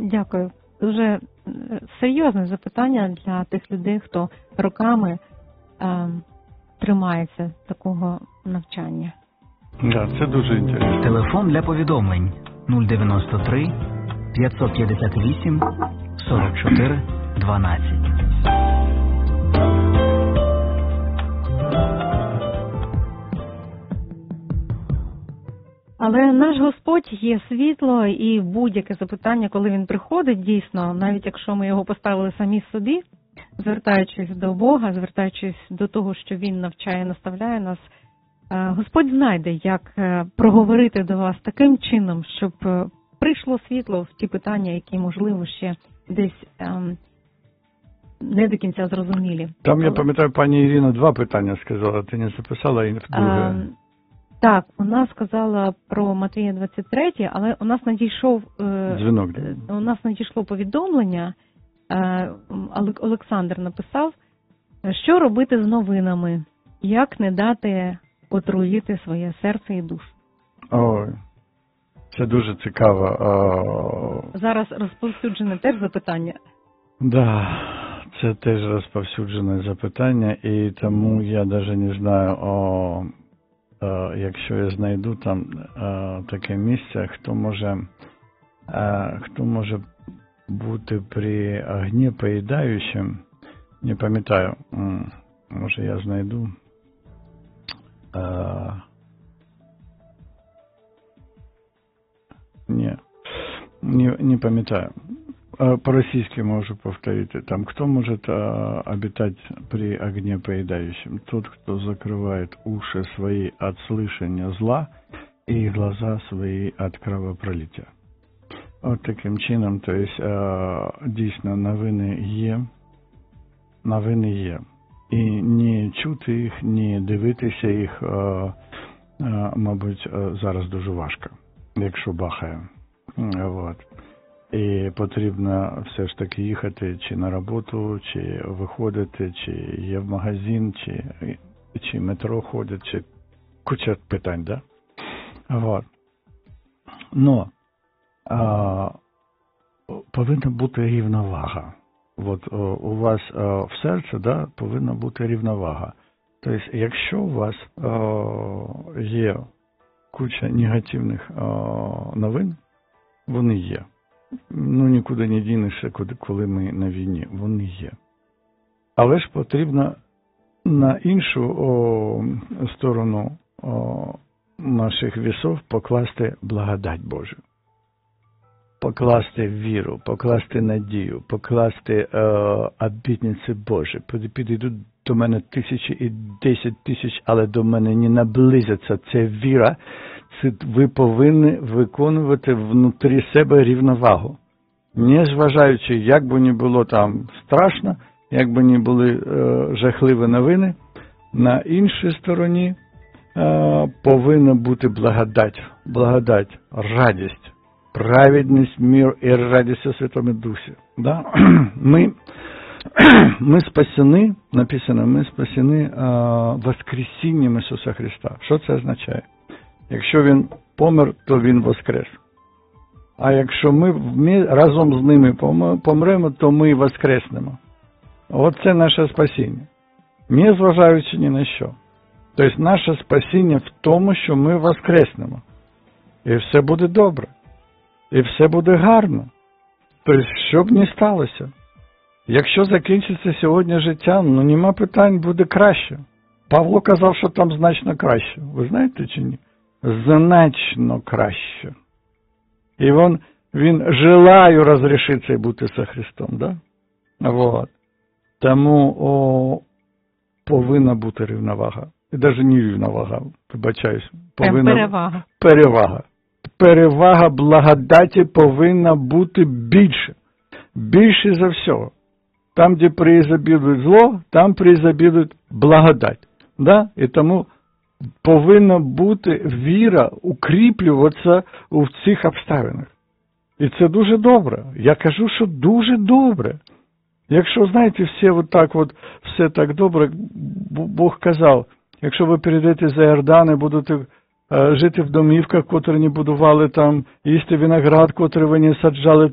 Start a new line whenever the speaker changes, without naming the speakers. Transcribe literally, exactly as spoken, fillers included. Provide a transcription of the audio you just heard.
Дякую. Дуже е, серйозне запитання для тих людей, хто роками е, тримається такого навчання.
Да, це дуже інтересно.
Телефон для повідомлень нуль дев'яносто три п'ятсот п'ятдесят вісім сорок чотири дванадцять.
Але наш Господь є світло, і будь-яке запитання, коли Він приходить, дійсно, навіть якщо ми його поставили самі собі, звертаючись до Бога, звертаючись до того, що Він навчає, наставляє нас, Господь знайде, як проговорити до вас таким чином, щоб прийшло світло в ті питання, які, можливо, ще десь ем, не до кінця зрозумілі.
Там, я пам'ятаю, пані Ірина два питання сказала, ти не записала і в друге.
Ем, Так, вона сказала про Матвія двадцять три, але у нас надійшов е,
дзвінок. Да?
У нас надійшло повідомлення. Е, Олександр написав, що робити з новинами, як не дати отруїти своє серце і душу.
Ой, це дуже цікаво. О...
Зараз розповсюджене теж запитання.
Да, це теж розповсюджене запитання, і тому я навіть не знаю, о... якщо я знайду там а, таке місце, хто може, а, хто може бути при огні поїдаючим, не пам'ятаю, може я знайду. А, не, не, не пам'ятаю. По-російски можу повторити. Там, кто может а, обитать при огне поедающем? Тот, кто закрывает уши свои от слышания зла и глаза свои от кровопролиття. От таким чином, то есть, а, дійсно, новини є, новини є. І не чути їх, не дивитися їх, а, а, мабуть, зараз дуже важко, якщо бахає. Вот. І потрібно все ж таки їхати чи на роботу, чи виходити, чи є в магазин, чи, чи метро ходять, чи куча питань, да? Вот. Но а, повинна бути рівновага. От у вас а, в серці, да, повинна бути рівновага. Тобто, якщо у вас а, є куча негативних а, новин, вони є. Ну, нікуди не дінешся, коли ми на війні. Вони є. Але ж потрібно на іншу о, сторону о, наших вісов покласти благодать Божу. Покласти віру, покласти надію, покласти е, обітниці Божі. Підійдуть до мене тисячі і десять тисяч, але до мене не наблизяться. Це віра. Це ви повинні виконувати внутрі себе рівновагу. Не зважаючи, як би не було там страшно, як би не були е, жахливі новини, на іншій стороні е, повинна бути благодать, благодать, радість, праведність, мир і радість у Святому Дусі. Да? Ми, ми спасені, написано, ми спасені е, воскресінням Ісуса Христа. Що це означає? Якщо Він помер, то Він воскрес. А якщо ми разом з ними помремо, то ми воскреснемо. Оце наше спасіння. Не зважаючи ні на що. Тобто наше спасіння в тому, що ми воскреснемо. І все буде добре. І все буде гарно. Тобто, що б не сталося. Якщо закінчиться сьогодні життя, ну нема питань, буде краще. Павло казав, що там значно краще. Ви знаєте чи ні? Значно краще. І він, він желаю розрішитися і бути со Христом, да? Вот. Тому о, повинна бути рівновага. І навіть не рівновага, вибачаюсь. Повинна...
Перевага.
Перевага. Перевага благодаті повинна бути більше. Більше за всього. Там, де преізобілує зло, там преізобілує благодать. Да? І тому повинна бути віра, укріплюватися у цих обставинах. І це дуже добре. Я кажу, що дуже добре. Якщо, знаєте, все от так от, все так добре, Бог казав, якщо ви перейдете за Йордан і будете е, жити в домівках, котрі не будували там, їсти виноград, котрий ви не саджали,